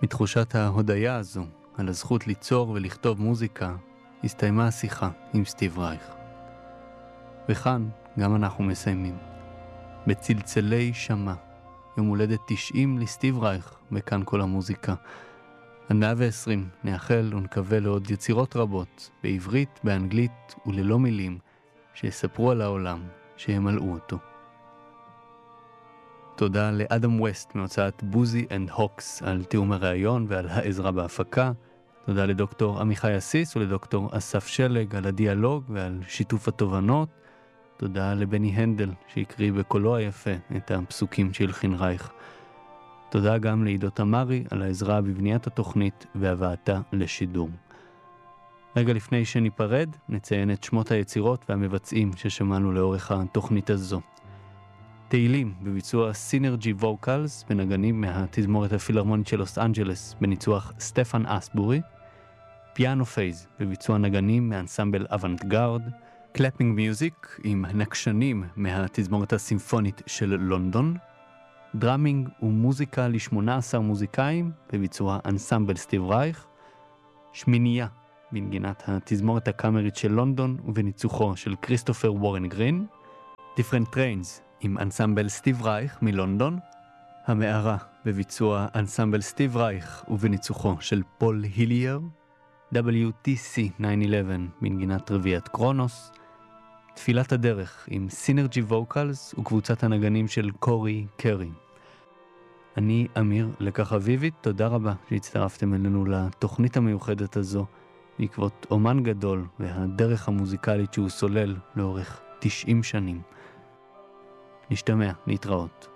מתחושת ההודיה הזו על הזכות ליצור ולכתוב מוזיקה, הסתיימה השיחה עם סטיב רייך. וכאן גם אנחנו מסיימים. בצלצלי שמע, יום הולדת 90 לסטיב רייך, וכאן כל המוזיקה. עד 120 נאחל ונקווה לעוד יצירות רבות, בעברית, באנגלית וללא מילים, שיספרו על העולם, שימלאו אותו. תודה לאדם ווסט מהוצאת בוזי אנד הוקס על תיאום הראיון ועל העזרה בהפקה. תודה לדוקטור עמיחי אסיס ולדוקטור אסף שלג על הדיאלוג ועל שיתוף התובנות. תודה לבני הנדל שהקריא בקולו היפה את הפסוקים של הלחין רייך. תודה גם לעידו תמרי על העזרה בבניית התוכנית והבאתה לשידור. רגע לפני שניפרד, נציין את שמות היצירות והמבצעים ששמענו לאורך התוכנית הזו. תהילים בביצוע סינרג'י ווקלס בנגנים מהתזמורת הפילהרמונית של לוס אנג'לס בניצוח סטפן אסבורי, פיאנו פייז בביצוע נגנים מאנסמבל אוונגרד, קלאפינג מיוזיק עם נקשנים מהתזמורת הסימפונית של לונדון, דרמינג ומוזיקה ל-18 מוזיקאים בביצוע אנסמבל סטיב רייך, שמינייה בנגינת התזמורת הקאמרית של לונדון ובניצוחו של כריסטופר וורן גרין, דיפרנט טריינס עם אנסמבל סטיב רייך מלונדון, המערה בביצוע אנסמבל סטיב רייך ובניצוחו של פול הילייר, WTC 911 מנגינת רביעת קרונוס, תפילת הדרך עם סינרג'י ווקלס וקבוצת הנגנים של קורי קרי. אני אמיר לקח אביבית, תודה רבה שהצטרפתם אלינו לתוכנית המיוחדת הזו, בעקבות אומן גדול והדרך המוזיקלית שהוא סולל לאורך 90 שנים. נשתמע, להתראות.